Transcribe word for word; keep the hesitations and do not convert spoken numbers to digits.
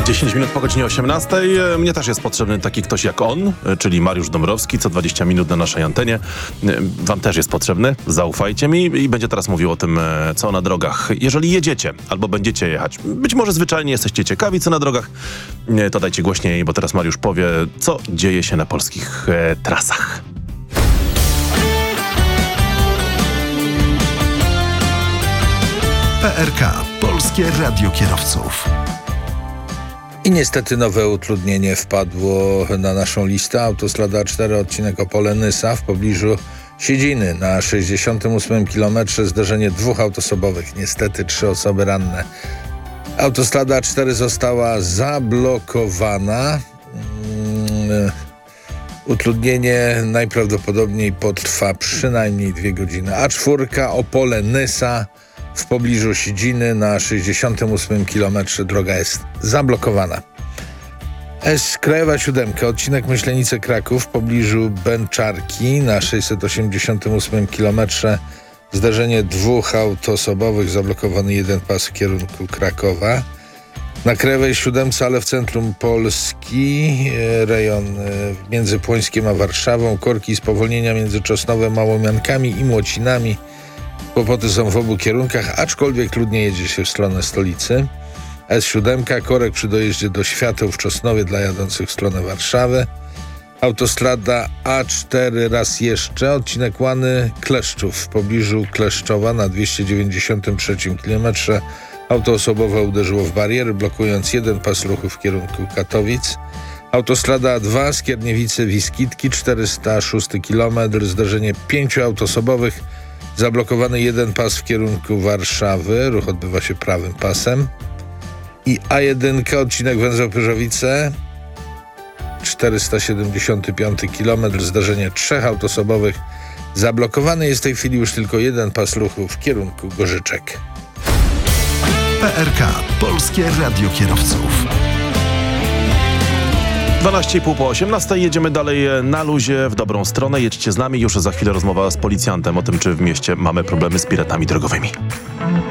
dziesięć minut po godzinie osiemnastej. Mnie też jest potrzebny taki ktoś jak on, czyli Mariusz Dąbrowski, co dwadzieścia minut na naszej antenie. Wam też jest potrzebny, zaufajcie mi, i będzie teraz mówił o tym, co na drogach. Jeżeli jedziecie albo będziecie jechać, być może zwyczajnie jesteście ciekawi, co na drogach, to dajcie głośniej, bo teraz Mariusz powie, co dzieje się na polskich e, trasach. P R K. Polskie Radio Kierowców. I niestety nowe utrudnienie wpadło na naszą listę. Autostrada A cztery, odcinek Opole-Nysa w pobliżu Siedziny. Na sześćdziesiątym ósmym kilometrze zderzenie dwóch autosobowych. Niestety trzy osoby ranne. Autostrada A cztery została zablokowana. Hmm. Utrudnienie najprawdopodobniej potrwa przynajmniej dwie godziny. A cztery, Opole-Nysa w pobliżu Siedziny. Na sześćdziesiątym ósmym kilometrze droga jest zablokowana. S. Krajowa siódemka, odcinek Myślenice-Kraków w pobliżu Bęczarki. Na sześćset osiemdziesiątym ósmym kilometrze zdarzenie dwóch autoosobowych, zablokowany jeden pas w kierunku Krakowa. Na Krajowej siódemce, ale w centrum Polski, rejon między Płońskiem a Warszawą, korki i spowolnienia między Czosnowem, Małomiankami i Młocinami. Kłopoty są w obu kierunkach, aczkolwiek trudniej jedzie się w stronę stolicy. S siedem, korek przy dojeździe do Świateł w Czosnowie dla jadących w stronę Warszawy. Autostrada A cztery raz jeszcze, odcinek Łany Kleszczów w pobliżu Kleszczowa na dwieście dziewięćdziesiątym trzecim kilometrze. Auto osobowe uderzyło w bariery, blokując jeden pas ruchu w kierunku Katowic. Autostrada A dwa, Skierniewice-Wiskitki, czterysta szósty kilometr, zdarzenie pięciu autosobowych, zablokowany jeden pas w kierunku Warszawy, ruch odbywa się prawym pasem. I A jeden, odcinek Węzeł-Pyrzowice, czterysta siedemdziesiąty piąty kilometr, zdarzenie trzech autosobowych, zablokowany jest w tej chwili już tylko jeden pas ruchu w kierunku Gorzyczek. P R K. Polskie Radio Kierowców. dwanaście i pół po osiemnastej. Jedziemy dalej na luzie, w dobrą stronę. Jedźcie z nami, już za chwilę rozmowa z policjantem o tym, czy w mieście mamy problemy z piratami drogowymi.